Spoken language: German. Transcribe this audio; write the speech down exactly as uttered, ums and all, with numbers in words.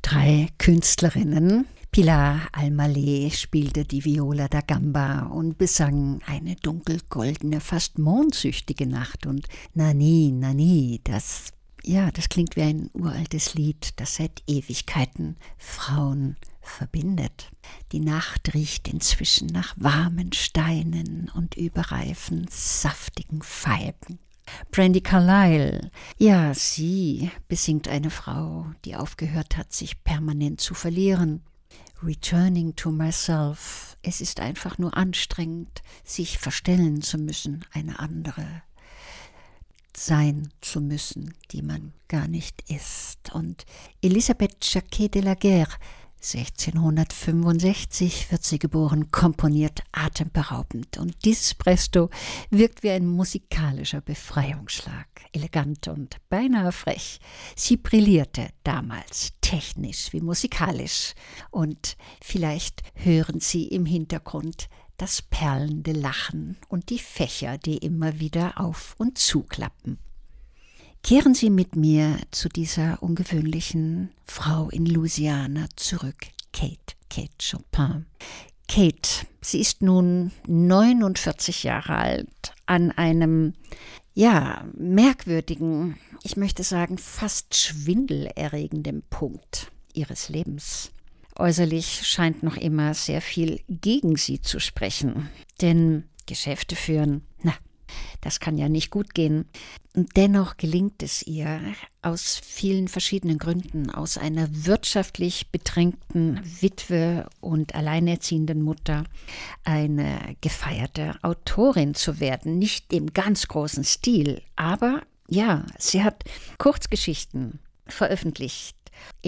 Drei Künstlerinnen. Pilar Almalé spielte die Viola da Gamba und besang eine dunkelgoldene, fast mondsüchtige Nacht. Und Nani, Nani, das, ja, das klingt wie ein uraltes Lied, das seit Ewigkeiten Frauen verbindet. Die Nacht riecht inzwischen nach warmen Steinen und überreifen, saftigen Feigen. Brandi Carlile, ja, sie besingt eine Frau, die aufgehört hat, sich permanent zu verlieren. Returning to myself. Es ist einfach nur anstrengend, sich verstellen zu müssen, eine andere sein zu müssen, die man gar nicht ist. Und Elisabeth Jacquet de la Guerre, sechzehnhundertfünfundsechzig wird sie geboren, komponiert atemberaubend. Und dieses Presto wirkt wie ein musikalischer Befreiungsschlag, elegant und beinahe frech. Sie brillierte damals technisch wie musikalisch. Und vielleicht hören Sie im Hintergrund das perlende Lachen und die Fächer, die immer wieder auf und zuklappen. Kehren Sie mit mir zu dieser ungewöhnlichen Frau in Louisiana zurück, Kate, Kate Chopin. Kate, sie ist nun neunundvierzig Jahre alt, an einem, ja, merkwürdigen, ich möchte sagen, fast schwindelerregenden Punkt ihres Lebens. Äußerlich scheint noch immer sehr viel gegen sie zu sprechen, denn Geschäfte führen, na, das kann ja nicht gut gehen. Und dennoch gelingt es ihr aus vielen verschiedenen Gründen, aus einer wirtschaftlich bedrängten Witwe und alleinerziehenden Mutter eine gefeierte Autorin zu werden. Nicht im ganz großen Stil, aber ja, sie hat Kurzgeschichten veröffentlicht.